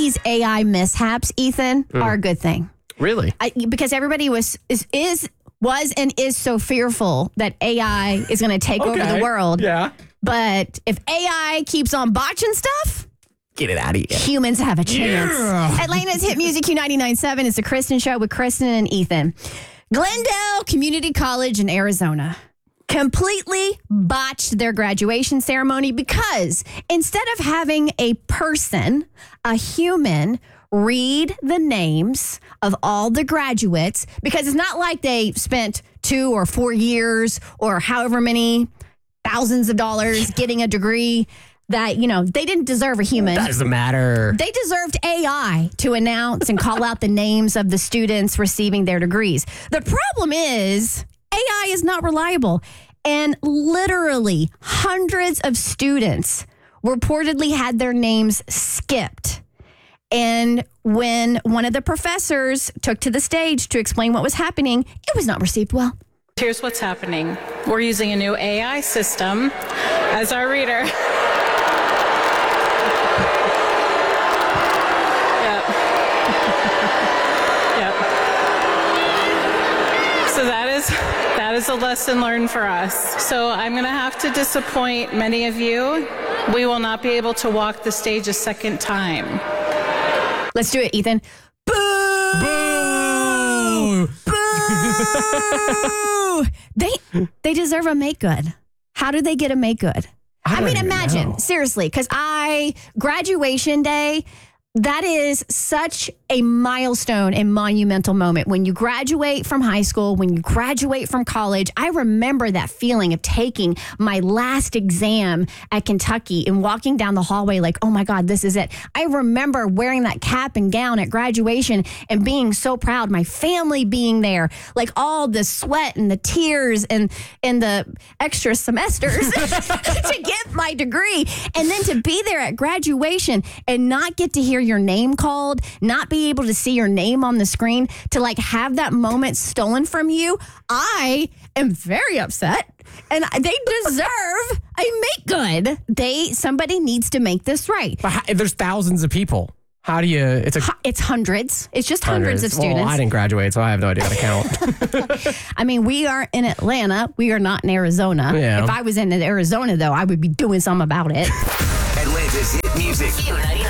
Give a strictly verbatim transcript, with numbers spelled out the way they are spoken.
these A I mishaps, Ethan, mm. are a good thing. Really? I, because everybody was is, is was and is so fearful that A I is going to take okay. over the world. Yeah. But if A I keeps on botching stuff, get it out of here. Humans have a chance. Yeah. Atlanta's Hit Music Q ninety-nine point seven is the Kristen Show with Kristen and Ethan. Glendale Community College in Arizona completely botched their graduation ceremony because instead of having a person, a human, read the names of all the graduates, because it's not like they spent two or four years or however many thousands of dollars getting a degree, that, you know, they didn't deserve a human. That doesn't matter. They deserved A I to announce and call out the names of the students receiving their degrees. The problem is A I is not reliable. And literally hundreds of students reportedly had their names skipped. And when one of the professors took to the stage to explain what was happening, it was not received well. Here's what's happening. We're using a new A I system as our reader. Yep. Yep. So that is that is a lesson learned for us. So I'm going to have to disappoint many of you. We will not be able to walk the stage a second time. Let's do it, Ethan. Boo! Boo! Boo! they they deserve a make good. How do they get a make good? I, I mean, even imagine, know. seriously, because I, graduation day, that is such a milestone and monumental moment. When you graduate from high school, when you graduate from college, I remember that feeling of taking my last exam at Kentucky and walking down the hallway like, oh my God, this is it. I remember wearing that cap and gown at graduation and being so proud, my family being there, like all the sweat and the tears and, and the extra semesters to get my degree. And then to be there at graduation and not get to hear your name called, not be able to see your name on the screen, to like have that moment stolen from you. I am very upset, and they deserve a make good. They somebody needs to make this right. But how, there's thousands of people. How do you? It's a. It's hundreds. It's just hundreds, hundreds of students. Well, I didn't graduate, so I have no idea how to count. I mean, we are in Atlanta. We are not in Arizona. Yeah. If I was in Arizona, though, I would be doing something about it. Atlanta's Hit Music.